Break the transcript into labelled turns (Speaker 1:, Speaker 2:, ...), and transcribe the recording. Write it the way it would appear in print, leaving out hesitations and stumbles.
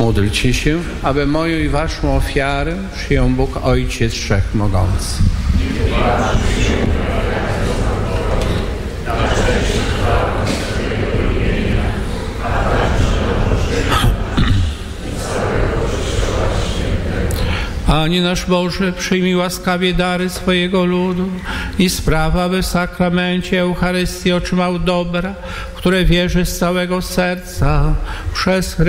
Speaker 1: Módlcie się, aby moją i waszą ofiarę przyjął Bóg Ojciec Wszechmogący. Panie nasz Boże, przyjmij łaskawie dary swojego ludu i spraw, aby w sakramencie Eucharystii otrzymał dobra, w które wierzy z całego serca przez